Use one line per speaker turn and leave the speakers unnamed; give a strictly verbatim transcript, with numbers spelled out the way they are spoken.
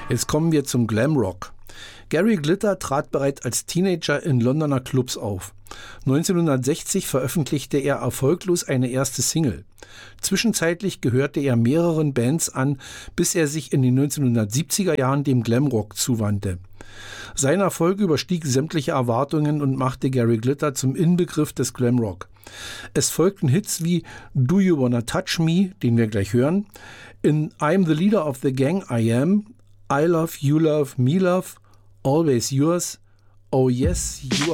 Jetzt kommen wir zum Glamrock. Gary Glitter trat bereits als Teenager in Londoner Clubs auf. neunzehnhundertsechzig veröffentlichte er erfolglos eine erste Single. Zwischenzeitlich gehörte er mehreren Bands an, bis er sich in den neunzehnhundertsiebziger Jahren dem Glamrock zuwandte. Sein Erfolg überstieg sämtliche Erwartungen und machte Gary Glitter zum Inbegriff des Glamrock. Es folgten Hits wie Do You Wanna Touch Me, den wir gleich hören, in I'm the Leader of the Gang, I Am, I Love, You Love, Me Love, Always Yours, Oh Yes, You